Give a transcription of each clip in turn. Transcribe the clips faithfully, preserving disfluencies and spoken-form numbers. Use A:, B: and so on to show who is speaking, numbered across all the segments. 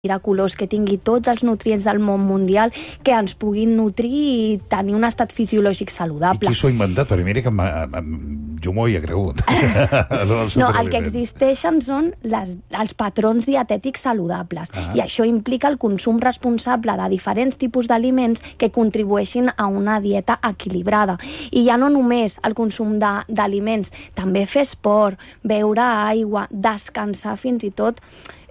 A: miraculós, que tingui tots els nutrients del món mundial, que ens puguin nutrir i tenir un estat fisiològic saludable.
B: I qui s'ho ha inventat? Perquè mira que jo m'ho hi he cregut.
A: No, el que existeixen són les, els patrons dietètics saludables. Ah. I això implica el consum responsable de diferents tipus d'aliments que contribueixin a una dieta equilibrada. I ja no només el consum d'aliments, també fer esport, beure aigua, descansar fins i tot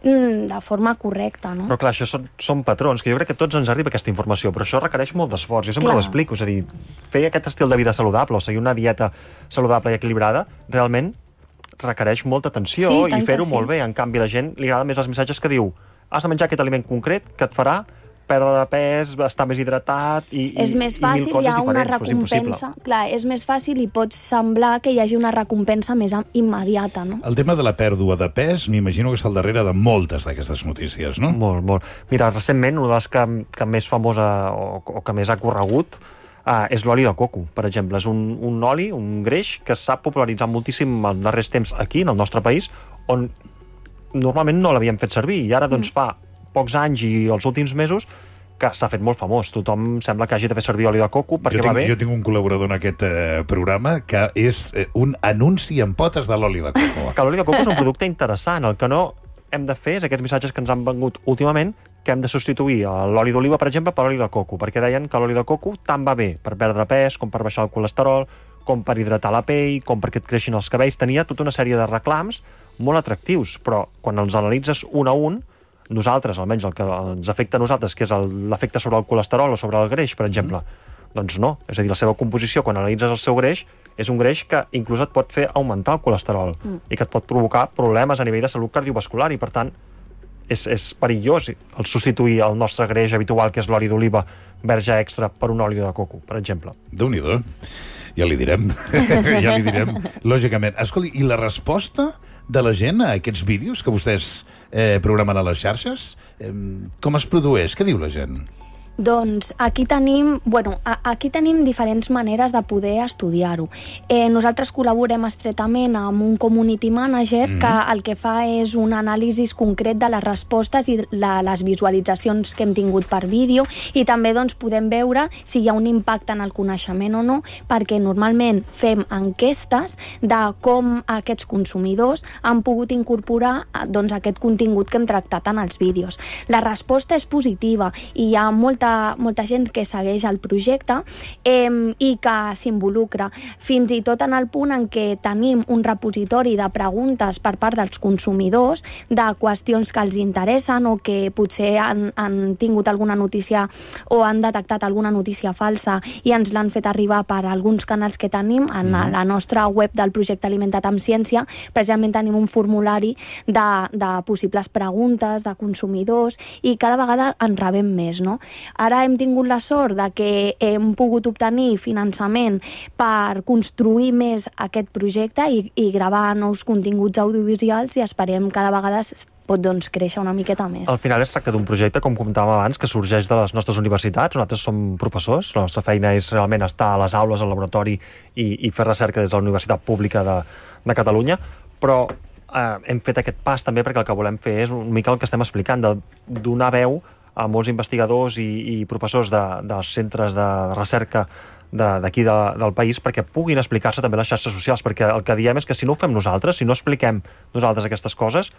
A: de forma correcta, no?
C: Però clar, això són, són patrons, que jo crec que a tots ens arriba aquesta informació, però això requereix molt d'esforç. Jo sempre ho explico, és a dir, fer aquest estil de vida saludable o seguir una dieta saludable i equilibrada, realment requereix molta atenció sí, i fer-ho sí. molt bé. En canvi, la gent li agrada més els missatges que diu has de menjar aquest aliment concret que et farà perdre de pes, estar més hidratat i,
A: és més fàcil, hi ha una recompensa. Clar, és més fàcil i pot semblar que hi hagi una recompensa més immediata, no?
B: El tema de la pèrdua de pes, m'imagino que està al darrere de moltes d'aquestes notícies, no?
C: Molt, molt. Mira, recentment, una de les que, que més famosa o, o que més ha corregut uh, és l'oli de coco, per exemple. És un, un oli, un greix, que s'ha popularitzat moltíssim en els darrers temps aquí, en el nostre país, on normalment no l'havíem fet servir, i ara, doncs, mm. fa pocs anys i els últims mesos que s'ha fet molt famós. Tothom sembla que hagi de fer servir oli de coco perquè
B: jo tinc,
C: va bé.
B: Jo tinc un col·laborador en aquest eh, programa que és eh, un anunci en potes de l'oli de coco.
C: Que l'oli de coco és un producte interessant. El que no hem de fer és aquests missatges que ens han vengut últimament que hem de substituir l'oli d'oliva, per exemple, per l'oli de coco, perquè deien que l'oli de coco tant va bé per perdre pes, com per baixar el colesterol, com per hidratar la pell, com perquè et creixin els cabells. Tenia tota una sèrie de reclams molt atractius, però quan els analitzes un a un, nosaltres, almenys el que ens afecta a nosaltres, que és l'efecte sobre el colesterol o sobre el greix, per exemple, mm. doncs no. És a dir, la seva composició, quan analitzes el seu greix, és un greix que inclús et pot fer augmentar el colesterol mm. i que et pot provocar problemes a nivell de salut cardiovascular i, per tant, és, és perillós el substituir el nostre greix habitual, que és l'oli d'oliva verge extra, per un oli de coco, per exemple.
B: Déu-n'hi-do. Ja li direm. ja li direm, lògicament. Escolti, i la resposta de la gent a aquests vídeos que vostès eh, programen a les xarxes, eh, com es produeix? Què diu la gent?
A: Doncs aquí tenim, bueno, aquí tenim diferents maneres de poder estudiar-ho. Eh, nosaltres col·laborem estretament amb un community manager mm. que el que fa és un anàlisi concret de les respostes i la, les visualitzacions que hem tingut per vídeo, i també doncs, podem veure si hi ha un impacte en el coneixement o no, perquè normalment fem enquestes de com aquests consumidors han pogut incorporar doncs, aquest contingut que hem tractat en els vídeos. La resposta és positiva i hi ha molta molta gent que segueix el projecte eh, i que s'involucra, fins i tot en el punt en què tenim un repositori de preguntes per part dels consumidors de qüestions que els interessen o que potser han, han tingut alguna notícia o han detectat alguna notícia falsa i ens l'han fet arribar per alguns canals que tenim en mm. la nostra web del projecte Alimenta't amb Ciència. Precisament tenim un formulari de, de possibles preguntes de consumidors i cada vegada en rebem més, no? Ara hem tingut la sort de que hem pogut obtenir finançament per construir més aquest projecte i, i gravar nous continguts audiovisuals, i esperem cada vegada pot doncs, créixer una miqueta més.
C: Al final es tracta d'un projecte, com comentàvem abans, que sorgeix de les nostres universitats. Nosaltres som professors, la nostra feina és realment estar a les aules, al laboratori i, i fer recerca des de la Universitat Pública de, de Catalunya, però eh, hem fet aquest pas també perquè el que volem fer és una mica el que estem explicant, de donar veu a molts investigadors i, i professors de, dels centres de recerca d'aquí de, del país, perquè puguin explicar-se també a les xarxes socials, perquè el que diem és que si no ho fem nosaltres, si no expliquem nosaltres aquestes coses,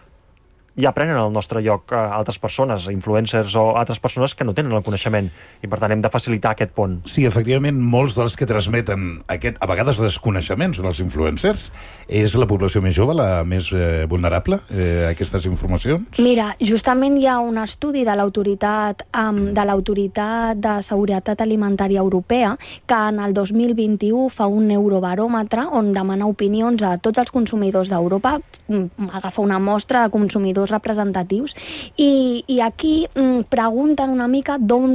C: ja prenen el nostre lloc a altres persones, influencers o altres persones que no tenen el coneixement, i per tant hem de facilitar aquest pont.
B: Sí, efectivament, molts dels que transmeten aquest, a vegades desconeixements, són els influencers. És la població més jove, la més eh, vulnerable eh, a aquestes informacions?
A: Mira, justament hi ha un estudi de l'autoritat um, de l'Autoritat de Seguretat Alimentària Europea que en el dos mil vint-i-u fa un eurobaròmetre on demana opinions a tots els consumidors d'Europa, agafa una mostra de consumidors representatius, i, i aquí mm, pregunten una mica d'on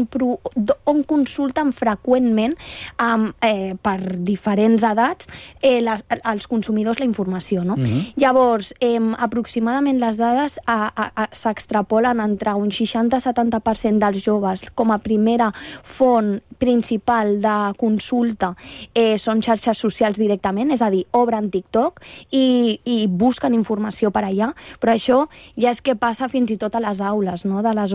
A: on consulten freqüentment um, eh, per diferents edats eh, les, els consumidors la informació, no? Mm-hmm. Llavors, eh, aproximadament les dades s'extrapolen entre un seixanta a setanta per cent dels joves com a primera font principal de consulta eh, són xarxes socials directament, és a dir, obren TikTok i, i busquen informació per allà, però això ja és que passa fins i tot a les aules, no?, de les